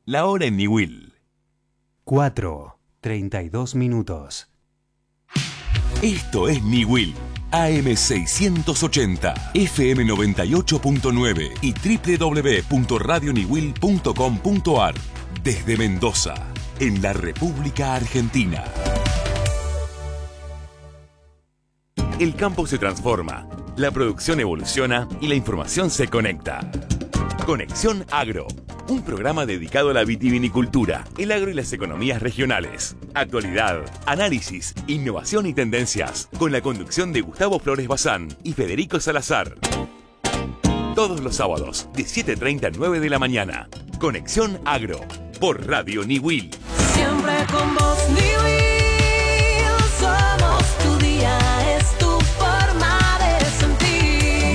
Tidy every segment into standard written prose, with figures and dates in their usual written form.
La hora en Niwil. 4:32. Esto es Niwil. AM680, FM 98.9 y www.radioniwil.com.ar. Desde Mendoza, en la República Argentina. El campo se transforma, la producción evoluciona y la información se conecta. Conexión Agro, un programa dedicado a la vitivinicultura, el agro y las economías regionales. Actualidad, análisis, innovación y tendencias, con la conducción de Gustavo Flores Bazán y Federico Salazar. Todos los sábados, de 7:30 a 9 de la mañana. Conexión Agro, por Radio Niwil. Siempre con vos, Niwil. Somos tu día, es tu forma de sentir.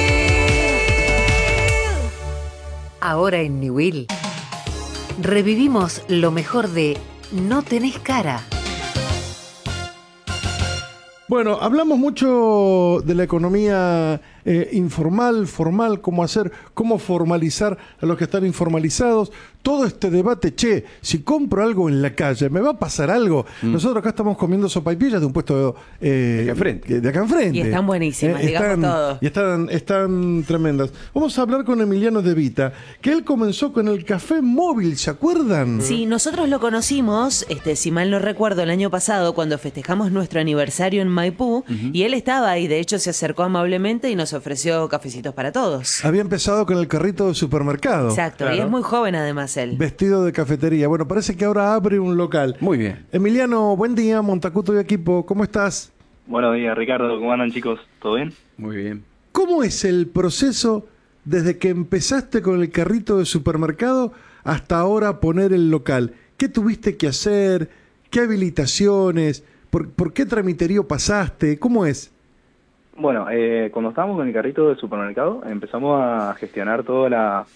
Niwil. Ahora en Niwil revivimos lo mejor de No tenés cara. Bueno, hablamos mucho de la economía informal, formal, cómo formalizar a los que están informalizados. Todo este debate, si compro algo en la calle, ¿me va a pasar algo? Nosotros acá estamos comiendo sopaipillas de un puesto de acá enfrente. Y están buenísimas, digamos todo. Y están tremendas. Vamos a hablar con Emiliano De Vita, que él comenzó con el café móvil, ¿se acuerdan? Sí, nosotros lo conocimos, si mal no recuerdo, el año pasado, cuando festejamos nuestro aniversario en Maipú, y él estaba ahí, de hecho se acercó amablemente y nos ofreció cafecitos para todos. Había empezado con el carrito de supermercado. Exacto, claro. Y es muy joven además él. Vestido de cafetería. Bueno, parece que ahora abre un local. Muy bien. Emiliano, buen día, Montacuto y equipo, ¿cómo estás? Buenos días, Ricardo, ¿cómo andan, chicos? ¿Todo bien? Muy bien. ¿Cómo es el proceso desde que empezaste con el carrito de supermercado hasta ahora poner el local? ¿Qué tuviste que hacer? ¿Qué habilitaciones? ¿Por qué tramiterío pasaste? ¿Cómo es? Bueno, cuando estábamos con el carrito de supermercado, empezamos a gestionar todo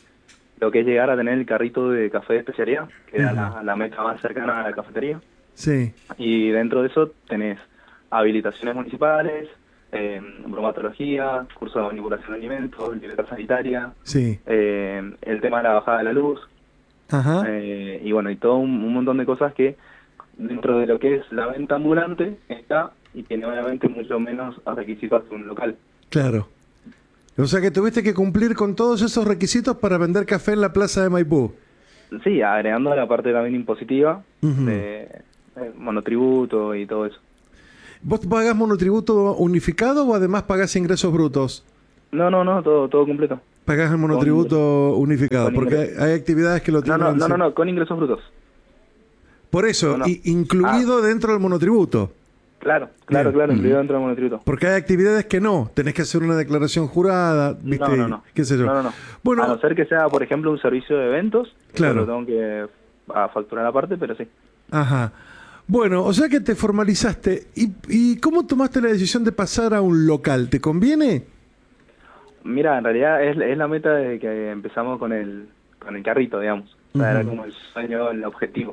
lo que es llegar a tener el carrito de café de especialidad, que era la meta más cercana a la cafetería. Sí. Y dentro de eso tenés habilitaciones municipales, bromatología, curso de manipulación de alimentos, libertad sanitaria, sí. El tema de la bajada de la luz, ajá. Y bueno, y todo un montón de cosas que dentro de lo que es la venta ambulante está y tiene obviamente mucho menos requisitos que un local. Claro. O sea que tuviste que cumplir con todos esos requisitos para vender café en la plaza de Maipú. Sí, agregando la parte también impositiva, de monotributo y todo eso. ¿Vos pagás monotributo unificado o además pagás ingresos brutos? No, todo completo. Pagás el monotributo unificado, porque hay actividades que lo tienen... No, con ingresos brutos. Por eso, incluido dentro del monotributo. Claro, incluido dentro del monotributo. Porque hay actividades que no, tenés que hacer una declaración jurada, ¿viste? ¿Qué sé yo? No. Bueno, a no ser que sea, por ejemplo, un servicio de eventos, claro. Lo tengo que facturar aparte, pero sí. Ajá. Bueno, o sea que te formalizaste. ¿Y cómo tomaste la decisión de pasar a un local? ¿Te conviene? Mira, en realidad es la meta de que empezamos con el carrito, digamos. O sea, era como el sueño, el objetivo.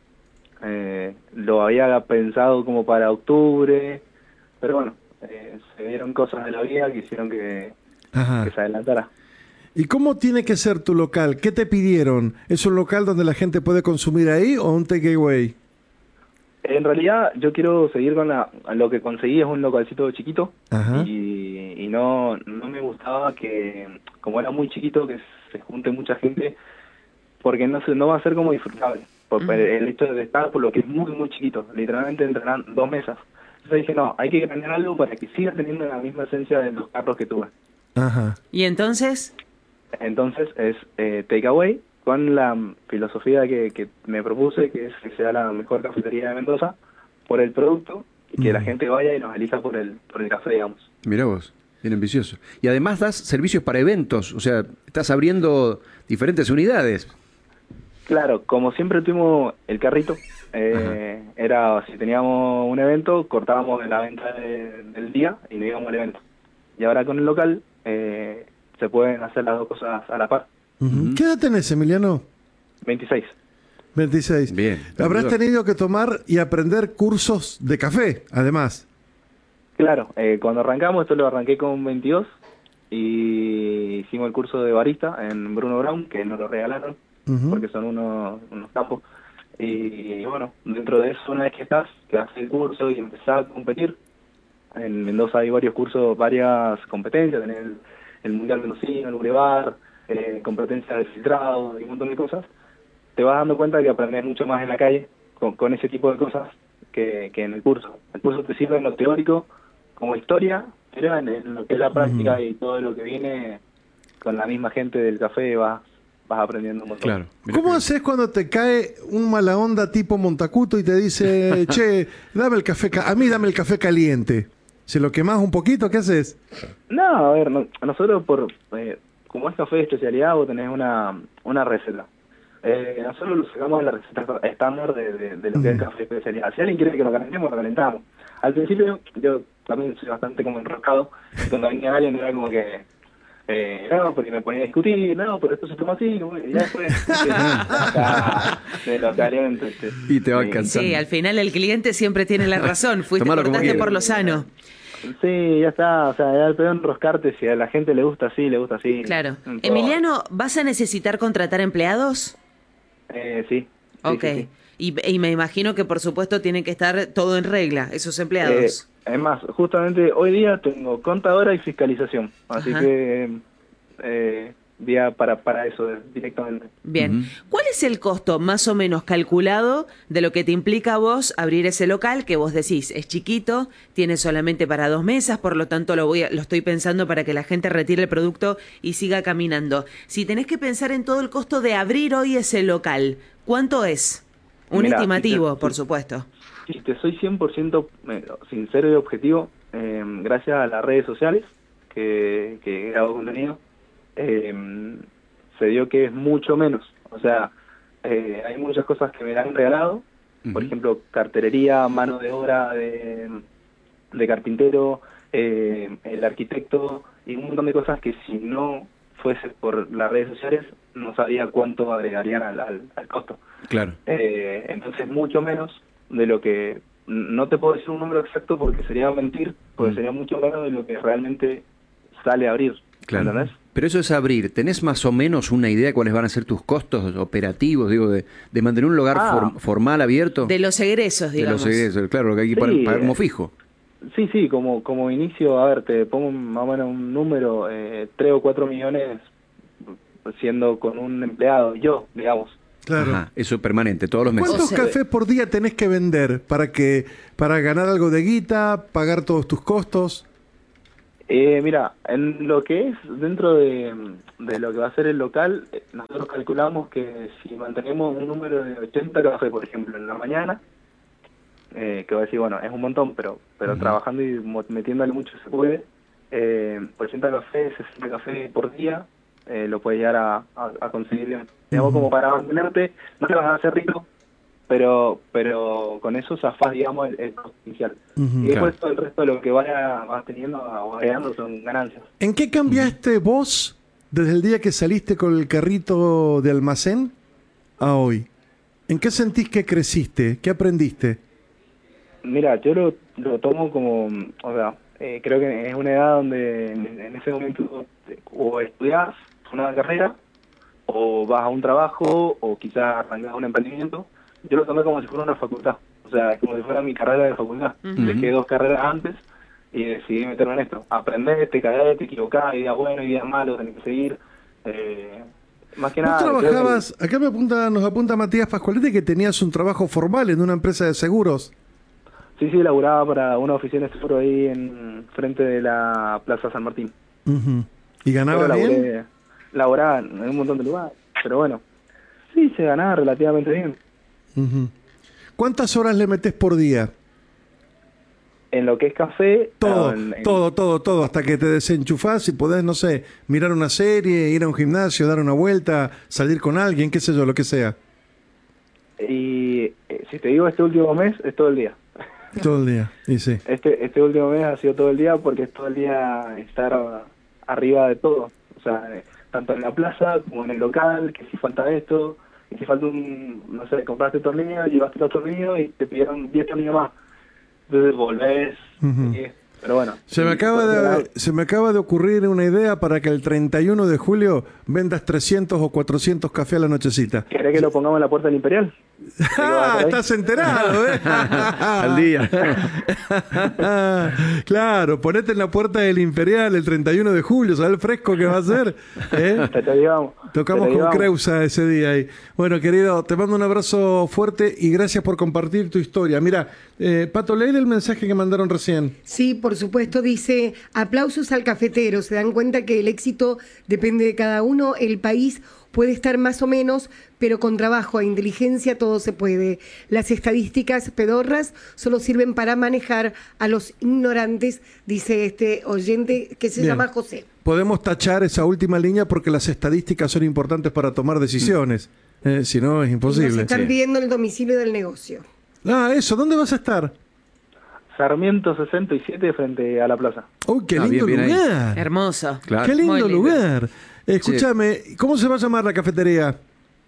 Lo había pensado como para octubre, pero bueno, se dieron cosas de la vida que hicieron que se adelantara. ¿Y cómo tiene que ser tu local? ¿Qué te pidieron? ¿Es un local donde la gente puede consumir ahí o un takeaway? En realidad yo quiero seguir con lo que conseguí es un localcito chiquito. Ajá. Y no me gustaba que, como era muy chiquito, que se junte mucha gente, porque no va a ser como disfrutable. Por el hecho de estar, por lo que es muy, muy chiquito. Literalmente entrarán 2 mesas. Entonces dije, no, hay que planear algo para que siga teniendo la misma esencia de los carros que tuve. Ajá. ¿Y entonces? Entonces es takeaway, con la filosofía que me propuse, que es que sea la mejor cafetería de Mendoza, por el producto, y que la gente vaya y nos elija por el café, digamos. Mirá vos, bien ambicioso. Y además das servicios para eventos, o sea, estás abriendo diferentes unidades. Claro, como siempre tuvimos el carrito, era, si teníamos un evento, cortábamos la venta del día y nos íbamos al evento. Y ahora con el local se pueden hacer las dos cosas a la par. ¿Qué edad tenés, Emiliano? 26. 26. Bien. Habrás tenido que tomar y aprender cursos de café, además. Claro, cuando arrancamos, esto lo arranqué con 22 y hicimos el curso de barista en Bruno Brown, que nos lo regalaron. Ujú. porque son unos campos. Y bueno, dentro de eso, una vez que estás, que haces el curso y empezás a competir, en Mendoza hay varios cursos, varias competencias, tenés el Mundial Mendocino, el Boulevard, competencias de filtrado y un montón de cosas. Te vas dando cuenta que aprendes mucho más en la calle con ese tipo de cosas que en el curso. El curso te sirve en lo teórico como historia, pero en lo que es la práctica y todo lo que viene con la misma gente del café vas aprendiendo un montón. Claro. Mirá ¿Cómo que- haces cuando te cae un mala onda tipo Montacuto y te dice, che, dame el café, a mí dame el café caliente? ¿Se lo quemás un poquito? ¿Qué haces? No, a ver, nosotros como es café de especialidad, vos tenés una receta. Nosotros lo sacamos de la receta estándar de lo que es el café de especialidad. Si alguien quiere que lo calentemos, lo calentamos. Al principio yo también soy bastante como enroscado, y cuando venía alguien era como que no, porque me ponía a discutir, no, pero esto se toma así, ¿no? Y ya después de lo caliento. Y te va Sí. cansando. Sí, al final el cliente siempre tiene la razón. Fuiste, Tomalo como cortaste quieras. por lo sano. Sí, ya está, o sea, ya el peor enroscarte, si a la gente le gusta así, le gusta así. Claro. En todo. Emiliano, ¿vas a necesitar contratar empleados? Sí. Ok. Sí. Y me imagino que por supuesto tienen que estar todo en regla, esos empleados. Es más, justamente hoy día tengo contadora y fiscalización, así Ajá. que día para eso directamente. Bien. ¿Cuál es el costo más o menos calculado de lo que te implica a vos abrir ese local que vos decís es chiquito, tiene solamente para 2 mesas, por lo tanto lo estoy pensando para que la gente retire el producto y siga caminando? Si tenés que pensar en todo el costo de abrir hoy ese local, ¿cuánto es? Un Mirá, estimativo, sí. por supuesto. Si te soy 100% sincero y objetivo, gracias a las redes sociales que grabo contenido, se dio que es mucho menos. O sea, hay muchas cosas que me han regalado, por ejemplo, cartelería, mano de obra de carpintero, el arquitecto y un montón de cosas que si no fuese por las redes sociales no sabía cuánto agregarían al costo. Claro. Entonces mucho menos de lo que, no te puedo decir un número exacto porque sería mentir, porque sería mucho menos de lo que realmente sale a abrir. Claro. ¿Entendés? Pero eso es abrir. ¿Tenés más o menos una idea de cuáles van a ser tus costos operativos, digo, de mantener un lugar formal abierto? De los egresos, De digamos. los egresos, claro, lo que hay que Sí, pagar como fijo. Sí, como inicio, a ver, te pongo más o menos un número, 3 o 4 millones siendo con un empleado, yo, digamos. Claro. Ajá, eso permanente, todos los meses. ¿Cuántos O sea, cafés por día tenés que vender para ganar algo de guita, pagar todos tus costos? Mira, en lo que es dentro de lo que va a ser el local, nosotros calculamos que si mantenemos un número de 80 cafés, por ejemplo, en la mañana, que va a decir, bueno, es un montón, pero trabajando y metiéndole mucho se puede, 80 cafés, 60 cafés por día, lo puedes llegar a conseguir bien. Digamos, como para mantenerte, no te vas a hacer rico, pero con eso zafás, digamos, el costo inicial. Ujú, Y después claro. todo el resto de lo que vas teniendo o agregando son ganancias. ¿En qué cambiaste vos desde el día que saliste con el carrito de almacén a hoy? ¿En qué sentís que creciste? ¿Qué aprendiste? Mira, yo lo tomo como, o sea, creo que es una edad donde en ese momento o estudias una carrera o vas a un trabajo o quizás arrancas un emprendimiento. Yo lo tomé como si fuera una facultad, o sea, es como si fuera mi carrera de facultad. Dejé 2 carreras antes y decidí meterme en esto. Aprender, te caer, te equivocás, ideas buenas, ideas malas, tenés que seguir. Más que Vos nada... creo que- trabajabas, acá nos apunta Matías Pascualetti que tenías un trabajo formal en una empresa de seguros. Sí, laburaba para una oficina de seguro ahí en frente de la Plaza San Martín. Ujú. ¿Y ganabas bien? Laboraba en un montón de lugares, pero bueno, sí, se ganaba relativamente bien. Ujú. ¿Cuántas horas le metés por día? En lo que es café... Todo, en- todo, hasta que te desenchufás y podés, no sé, mirar una serie, ir a un gimnasio, dar una vuelta, salir con alguien, qué sé yo, lo que sea. Y si te digo este último mes, es todo el día. Todo el día, y sí. Este último mes ha sido todo el día porque es todo el día estar arriba de todo. O sea, tanto en la plaza como en el local, que si falta esto, y si falta no sé, compraste tornillos, llevaste los tornillos y te pidieron 10 tornillos más. Entonces volvés, Ujú. y Pero bueno. Se me acaba de ocurrir una idea para que el 31 de julio vendas 300 o 400 cafés a la nochecita. ¿Querés que lo pongamos en la puerta del Imperial? ¡Ah! Estás enterado, ¿eh? Al día. Claro, ponete en la puerta del Imperial el 31 de julio, ¿sabes el fresco que va a ser? ¿Eh? Te digamos. Tocamos con Creusa ese día ahí. Bueno, querido, te mando un abrazo fuerte y gracias por compartir tu historia. Mira, Pato, lee el mensaje que mandaron recién. Sí, por supuesto, dice, aplausos al cafetero, se dan cuenta que el éxito depende de cada uno, el país puede estar más o menos, pero con trabajo e inteligencia todo se puede. Las estadísticas pedorras solo sirven para manejar a los ignorantes, dice este oyente que se llama José. Podemos tachar esa última línea porque las estadísticas son importantes para tomar decisiones. Si no, es imposible. Nos están pidiendo el domicilio del negocio. Ah, eso, ¿dónde vas a estar? Sarmiento 67 frente a la plaza. ¡Oh, qué lindo bien lugar! Hermoso. Claro. ¡Qué lindo Muy lindo. lugar! Escúchame, ¿cómo se va a llamar la cafetería?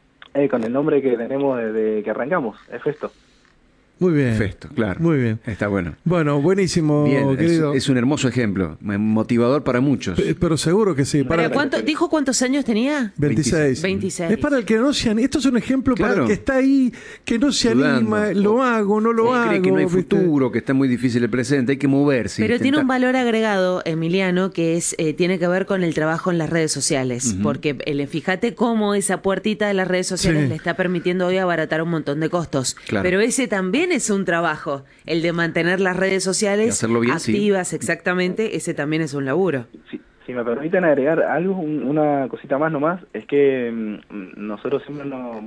Con el nombre que tenemos desde que arrancamos, es Festo. Muy bien. Festo, claro. Muy bien. Está bueno. Bueno, buenísimo, Bien, querido. es un hermoso ejemplo, motivador para muchos. Pero seguro que sí. ¿Pero dijo cuántos años tenía? 26. 26. Es para el que no se anima. Esto es un ejemplo para Claro. el que está ahí, que no se Dudando. anima, lo hago, no lo hago. Cree que no hay ¿viste? futuro, que está muy difícil el presente, hay que moverse. Pero tiene intentar. un valor agregado, Emiliano, que es tiene que ver con el trabajo en las redes sociales. Porque fíjate cómo esa puertita de las redes sociales Sí. le está permitiendo hoy abaratar un montón de costos. Claro. Pero ese también es un trabajo. El de mantener las redes Y sociales hacerlo bien, sí. activas, exactamente, ese también es un laburo. Si me permiten agregar algo, una cosita más nomás, es que nosotros siempre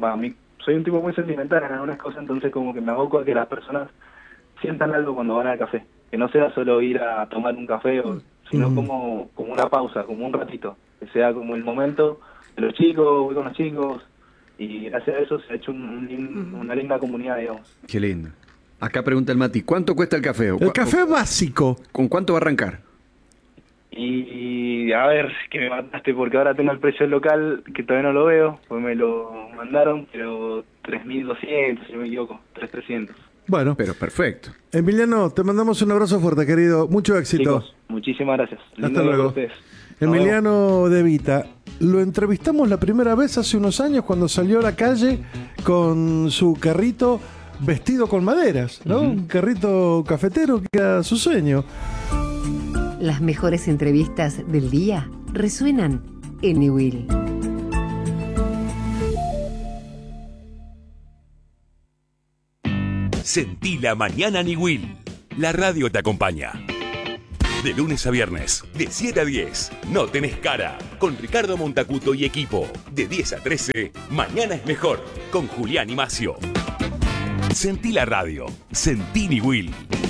soy un tipo muy sentimental en algunas cosas, entonces como que me aboco a que las personas sientan algo cuando van al café, que no sea solo ir a tomar un café, sino como una pausa, como un ratito, que sea como el momento de los chicos, voy con los chicos, y gracias a eso se ha hecho una linda comunidad, digamos. Qué lindo. Acá pregunta el Mati, ¿cuánto cuesta el café? El café básico. ¿Con cuánto va a arrancar? Y a ver, que me mataste porque ahora tengo el precio local que todavía no lo veo, pues me lo mandaron, pero 3.200, si no me equivoco, 3.300. Bueno, Pero perfecto. Emiliano, te mandamos un abrazo fuerte, querido. Mucho éxito. Chicos, muchísimas gracias. Hasta Lindo día luego. para ustedes. Nos vemos. Emiliano De Vita, lo entrevistamos la primera vez hace unos años cuando salió a la calle con su carrito vestido con maderas, ¿no? Un carrito cafetero que era su sueño. Las mejores entrevistas del día resuenan en Newell. Sentí la mañana Niwil. La radio te acompaña. De lunes a viernes, de 7 a 10, No Tenés Cara, con Ricardo Montacuto y equipo. De 10 a 13, Mañana es Mejor, con Julián y Macio. Sentí la radio, sentí Niwil.